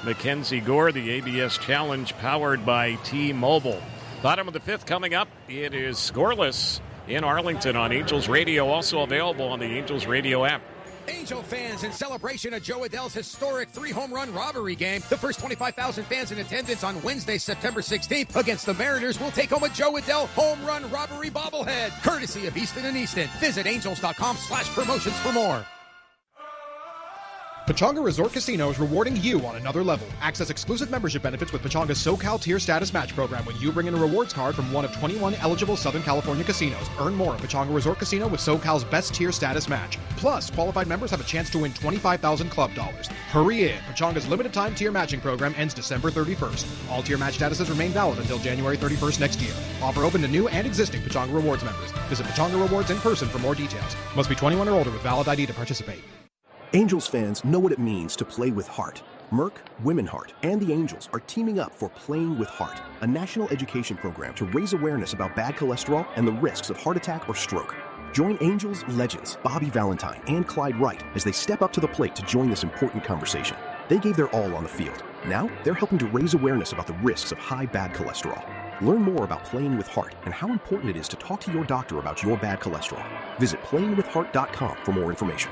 Mackenzie Gore, the ABS Challenge powered by T-Mobile. Bottom of the fifth coming up. It is scoreless in Arlington on Angels Radio, also available on the Angels Radio app. Angel fans, in celebration of Joe Adell's historic 3-home run robbery game, the first 25,000 fans in attendance on Wednesday, September 16th against the Mariners will take home a Joe Adell home run robbery bobblehead, courtesy of Easton and Easton. Visit angels.com/promotions for more. Pechanga Resort Casino is rewarding you on another level. Access exclusive membership benefits with Pechanga's SoCal Tier Status Match program when you bring in a rewards card from one of 21 eligible Southern California casinos. Earn more at Pechanga Resort Casino with SoCal's best tier status match. Plus, qualified members have a chance to win 25,000 club dollars. Hurry in! Pechanga's limited time tier matching program ends December 31st. All tier match statuses remain valid until January 31st next year. Offer open to new and existing Pechanga Rewards members. Visit Pechanga Rewards in person for more details. Must be 21 or older with valid ID to participate. Angels fans know what it means to play with heart. Merck, Women Heart, and the Angels are teaming up for Playing with Heart, a national education program to raise awareness about bad cholesterol and the risks of heart attack or stroke. Join Angels legends Bobby Valentine and Clyde Wright as they step up to the plate to join this important conversation. They gave their all on the field. Now, they're helping to raise awareness about the risks of high bad cholesterol. Learn more about Playing with Heart and how important it is to talk to your doctor about your bad cholesterol. Visit playingwithheart.com for more information.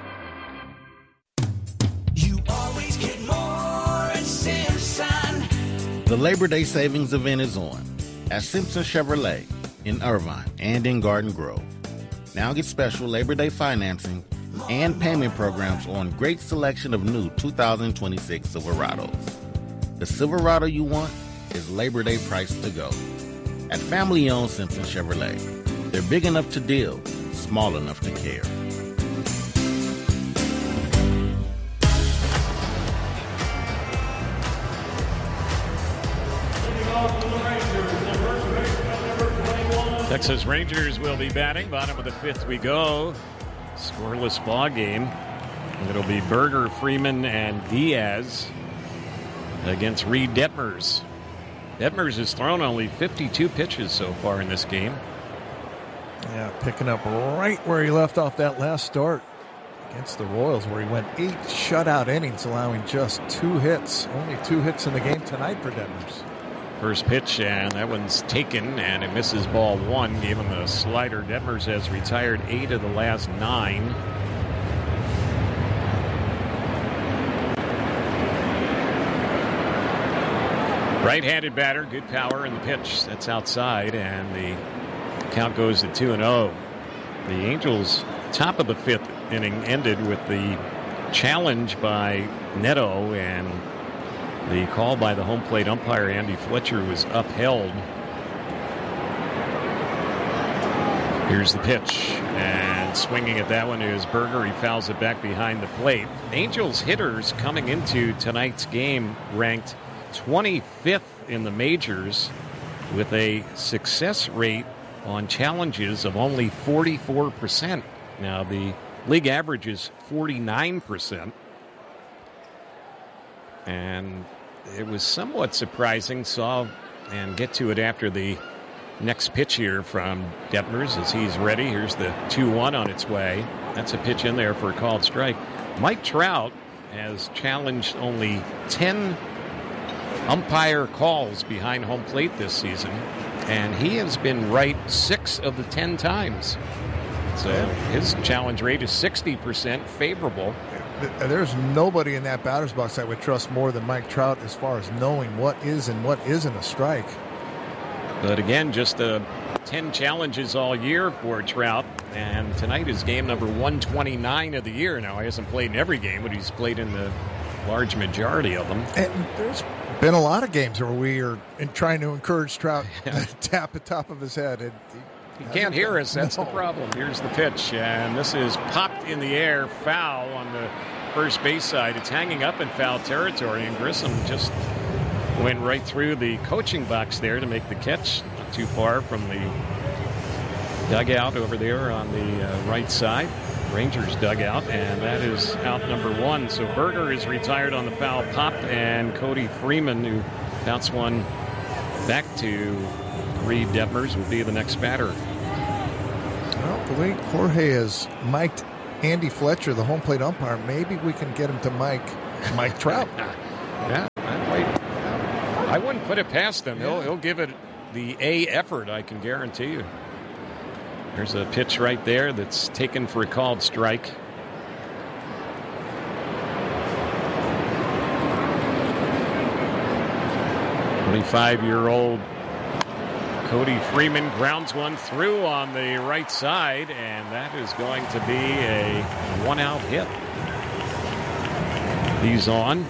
Always get more at Simpson. The Labor Day savings event is on at Simpson Chevrolet in Irvine and in Garden Grove. Now get special Labor Day financing and payment programs on great selection of new 2026 Silverados. The Silverado you want is Labor Day price to go. At family-owned Simpson Chevrolet, they're big enough to deal, small enough to care. Texas Rangers will be batting. Bottom of the fifth we go. Scoreless ball game. It'll be Berger, Freeman, and Diaz against Reed Detmers. Detmers has thrown only 52 pitches so far in this game. Yeah, picking up right where he left off that last start against the Royals, where he went 8 shutout innings, allowing just 2 hits. Only 2 hits in the game tonight for Detmers. First pitch, and that one's taken, and it misses ball 1. Gave him a slider. Detmers has retired 8 of the last 9. Right-handed batter, good power in the pitch. That's outside, and the count goes to 2-0. The Angels' top of the fifth inning ended with the challenge by Neto, and the call by the home plate umpire, Andy Fletcher, was upheld. Here's the pitch, and swinging at that one is Berger. He fouls it back behind the plate. Angels hitters coming into tonight's game ranked 25th in the majors with a success rate on challenges of only 44%. Now, the league average is 49%. And it was somewhat surprising. And get to it after the next pitch here from Detmers as he's ready. Here's the 2-1 on its way. That's a pitch in there for a called strike. Mike Trout has challenged only 10 umpire calls behind home plate this season, and he has been right 6 of the 10 times. So his challenge rate is 60% favorable. There's nobody in that batter's box I would trust more than Mike Trout as far as knowing what is and what isn't a strike. But again, just 10 challenges all year for Trout, and tonight is game number 129 of the year. Now, he hasn't played in every game, but he's played in the large majority of them. And there's been a lot of games where we are trying to encourage Trout to tap the top of his head. He can't hear us. That's the problem. Here's the pitch, and this is popped in the air, foul on the first base side. It's hanging up in foul territory, and Grissom just went right through the coaching box there to make the catch. Not too far from the dugout over there on the right side. Rangers dugout, and that is out number 1. So Berger is retired on the foul pop, and Cody Freeman, who bounced one back to Reed Detmers, will be the next batter. Well, the way Jorge has mic'd Andy Fletcher, the home plate umpire, maybe we can get him to Mike Trout. Yeah, put it past him. Yeah. He'll give it the A effort, I can guarantee you. There's a pitch right there that's taken for a called strike. "25-year-old Cody Freeman grounds one through on the right side, and that is going to be a one-out hit. He's on.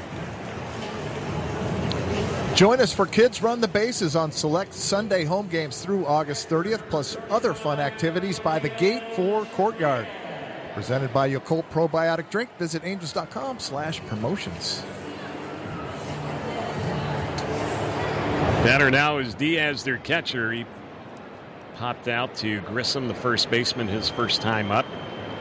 Join us for Kids Run the Bases on select Sunday home games through August 30th, plus other fun activities by the Gate 4 Courtyard. Presented by Yakult Probiotic Drink. Visit angels.com/promotions. Batter now is Diaz, their catcher. He popped out to Grissom, the first baseman, his first time up.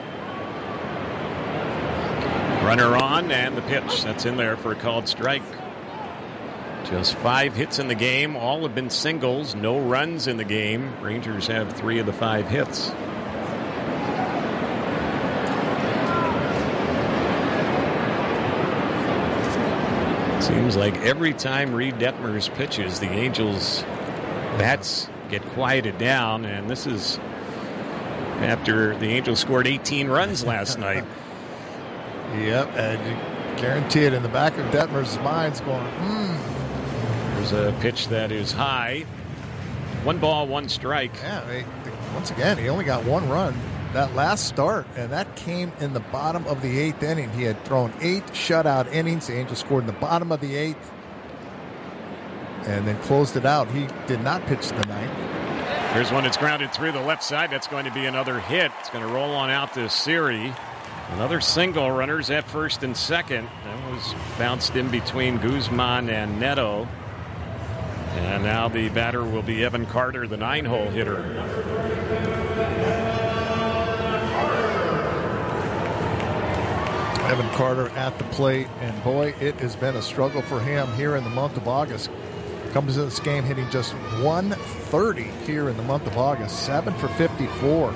Runner on, and the pitch. That's in there for a called strike. Just 5 hits in the game. All have been singles. No runs in the game. Rangers have 3 of the 5 hits. Seems like every time Reed Detmers pitches, the Angels' bats get quieted down, and this is after the Angels scored 18 runs last night. Yep, and you guarantee it in the back of Detmers' mind's going, There's a pitch that is high. 1 ball, 1 strike. Yeah, once again, he only got 1 run that last start, and that came in the bottom of the 8th inning. He had thrown 8 shutout innings. The Angels scored in the bottom of the 8th and then closed it out. He did not pitch the 9th. Here's one that's grounded through the left side. That's going to be another hit. It's going to roll on out to Siri. Another single. Runners at first and second. That was bounced in between Guzman and Neto. And now the batter will be Evan Carter, the 9-hole hitter. Evan Carter at the plate, and boy, it has been a struggle for him here in the month of August. Comes into this game hitting just 130 here in the month of August, 7 for 54.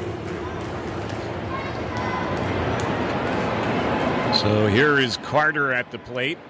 So here is Carter at the plate.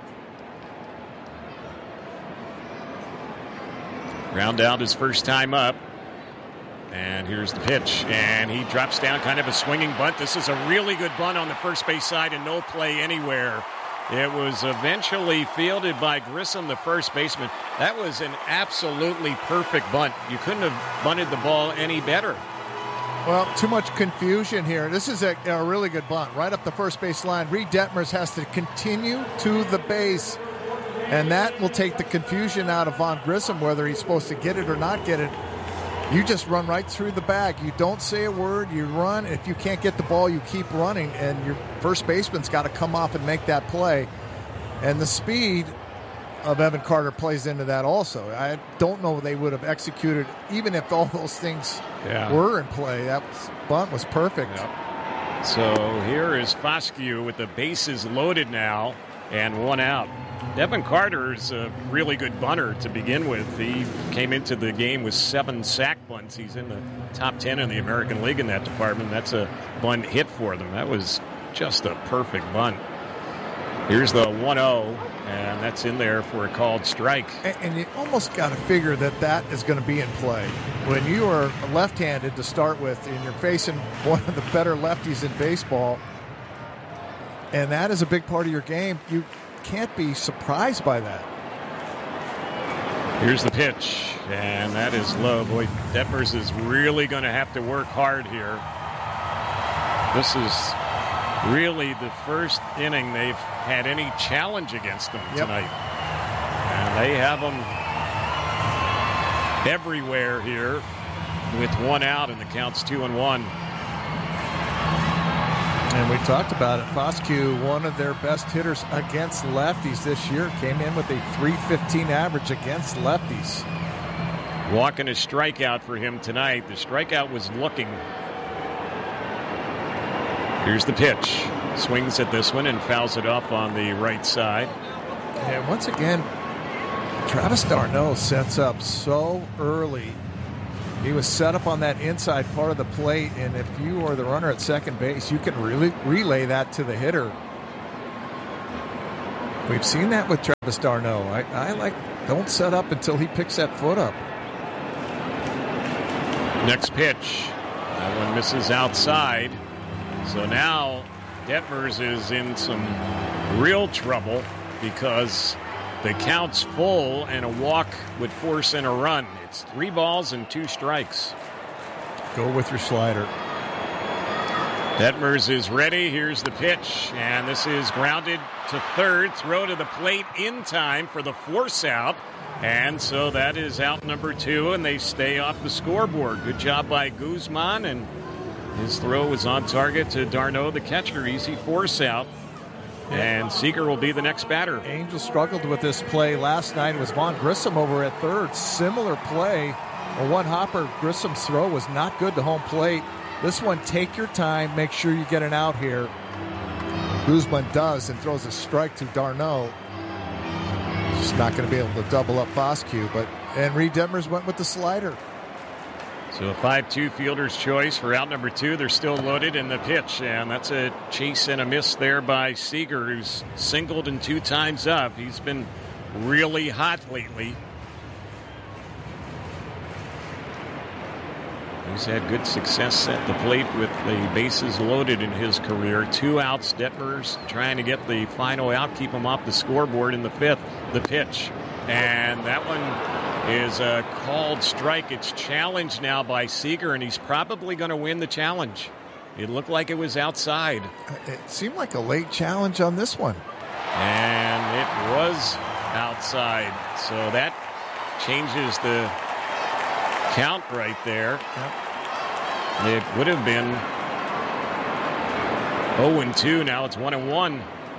Ground out his first time up. And here's the pitch. And he drops down, kind of a swinging bunt. This is a really good bunt on the first base side and no play anywhere. It was eventually fielded by Grissom, the first baseman. That was an absolutely perfect bunt. You couldn't have bunted the ball any better. Well, too much confusion here. This is a really good bunt right up the first base line. Reed Detmers has to continue to the base, and that will take the confusion out of Vaughn Grissom, whether he's supposed to get it or not get it. You just run right through the bag. You don't say a word. You run. If you can't get the ball, you keep running, and your first baseman's got to come off and make that play. And the speed of Evan Carter plays into that also. I don't know they would have executed, even if all those things were in play. That bunt was perfect. Yep. So here is Foscue with the bases loaded now and 1 out. Evan Carter is a really good bunter to begin with. He came into the game with 7 sack bunts. He's in the top 10 in the American League in that department. That's a bunt hit for them. That was just a perfect bunt. Here's the 1-0, and that's in there for a called strike. And you almost got to figure that is going to be in play. When you are left-handed to start with, and you're facing one of the better lefties in baseball, and that is a big part of your game, you can't be surprised by that. Here's the pitch, and that is low. Boy, Detmers is really going to have to work hard here. This is really the first inning they've had any challenge against them tonight. And they have them everywhere here with 1 out, and the count's 2-1. And we talked about it. Foscue, one of their best hitters against lefties this year, came in with a .315 average against lefties. Walking a strikeout for him tonight. The strikeout was looking. Here's the pitch. Swings at this one and fouls it off on the right side. And once again, Travis d'Arnaud sets up so early. He was set up on that inside part of the plate, and if you are the runner at second base, you can really relay that to the hitter. We've seen that with Travis d'Arnaud. I like, don't set up until he picks that foot up. Next pitch. That one misses outside. So now Detmers is in some real trouble because the count's full and a walk would force in a run. It's 3 balls and 2 strikes. Go with your slider. Detmers is ready. Here's the pitch, and this is grounded to third. Throw to the plate in time for the force out, and so that is out number 2, and they stay off the scoreboard. Good job by Guzman, and his throw was on target to d'Arnaud, the catcher. Easy force out, and Seager will be the next batter. Angels struggled with this play last night. It was Vaughn Grissom over at third. Similar play. A one-hopper. Grissom's throw was not good to home plate. This one, take your time, make sure you get an out here. Guzman does and throws a strike to d'Arnaud. Just not going to be able to double up Foscue, and Reed Detmers went with the slider. So a 5-2 fielder's choice for out number 2. They're still loaded in the pitch, and that's a chase and a miss there by Seager, who's singled and 2 times up. He's been really hot lately. He's had good success at the plate with the bases loaded in his career. 2 outs. Detmers trying to get the final out, keep him off the scoreboard in the 5th. The pitch. And that one is a called strike. It's challenged now by Seager, and he's probably going to win the challenge. It looked like it was outside. It seemed like a late challenge on this one. And it was outside. So that changes the count right there. Yep. It would have been 0-2. Now it's 1-1.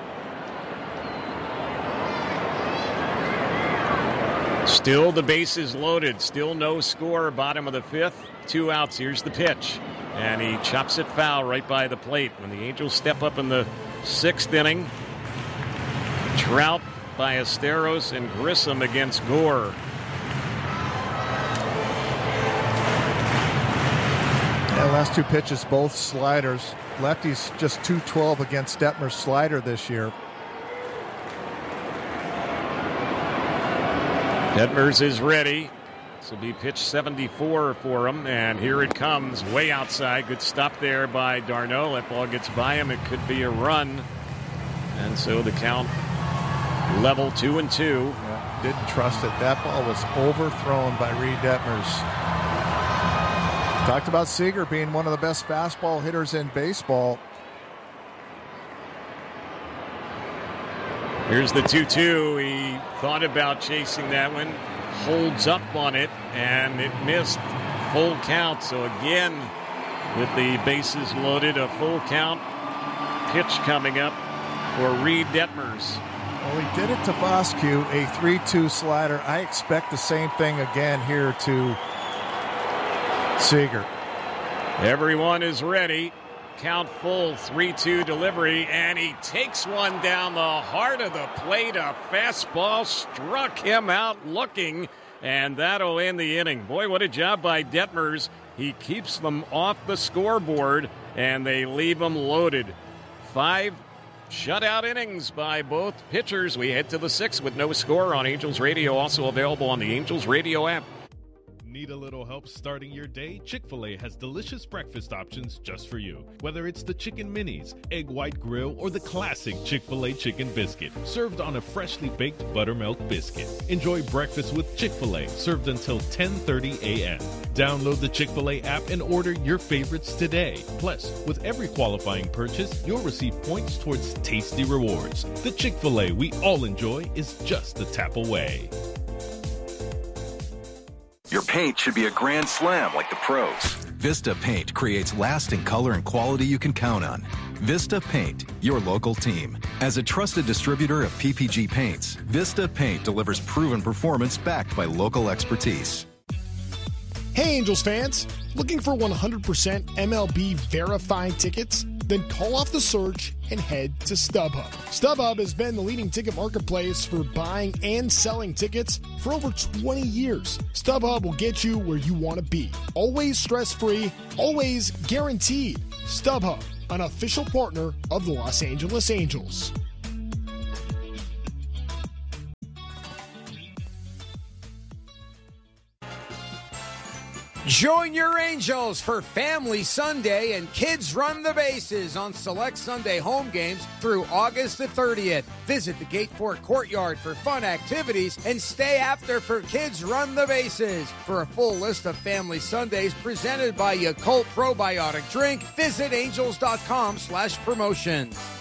Still the bases loaded. Still no score. Bottom of the 5th. 2 outs. Here's the pitch. And he chops it foul right by the plate. When the Angels step up in the 6th inning, Trout by Esteros and Grissom against Gore. Yeah, last 2 pitches, both sliders. Lefty's just 212 against Detmers' slider this year. Detmers is ready. This will be pitch 74 for him, and here it comes, way outside. Good stop there by d'Arnaud. That ball gets by him. It could be a run, and so the count level 2-2. Yeah, didn't trust it. That ball was overthrown by Reed Detmers. Talked about Seager being one of the best fastball hitters in baseball. Here's the 2-2. He thought about chasing that one, holds up on it, and it missed. Full count. So again, with the bases loaded, a full count pitch coming up for Reed Detmers. Well, he did it to Foscue, a 3-2 slider. I expect the same thing again here to Seager. Everyone is ready. Count full, 3-2 delivery, and he takes one down the heart of the plate. A fastball struck him out looking, and that'll end the inning. Boy, what a job by Detmers. He keeps them off the scoreboard, and they leave them loaded. 5 shutout innings by both pitchers. We head to the 6th with no score on Angels Radio, also available on the Angels Radio app. Need a little help starting your day? Chick-fil-A has delicious breakfast options just for you. Whether it's the chicken minis, egg white grill, or the classic Chick-fil-A chicken biscuit, served on a freshly baked buttermilk biscuit. Enjoy breakfast with Chick-fil-A, served until 10:30 a.m. Download the Chick-fil-A app and order your favorites today. Plus, with every qualifying purchase, you'll receive points towards tasty rewards. The Chick-fil-A we all enjoy is just a tap away. Your paint should be a grand slam like the pros. Vista Paint creates lasting color and quality you can count on. Vista Paint, your local team. As a trusted distributor of PPG paints, Vista Paint delivers proven performance backed by local expertise. Hey Angels fans, looking for 100% MLB verified tickets? Then call off the search and head to StubHub. StubHub has been the leading ticket marketplace for buying and selling tickets for over 20 years. StubHub will get you where you want to be. Always stress-free, always guaranteed. StubHub, an official partner of the Los Angeles Angels. Join your Angels for Family Sunday and Kids Run the Bases on select Sunday home games through August the 30th. Visit the Gate Fort Courtyard for fun activities and stay after for Kids Run the Bases. For a full list of Family Sundays presented by Yakult Probiotic Drink, visit angels.com/promotions.